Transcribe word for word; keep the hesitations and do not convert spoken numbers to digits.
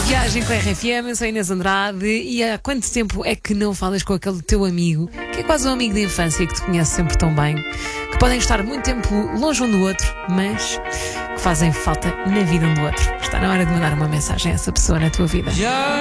Viagem com a R F M, eu sou a Inês Andrade. E há quanto tempo é que não falas com aquele teu amigo, que é quase um amigo de infância, que te conhece sempre tão bem, que podem estar muito tempo longe um do outro, mas que fazem falta na vida um do outro? Está na hora de mandar uma mensagem a essa pessoa na tua vida.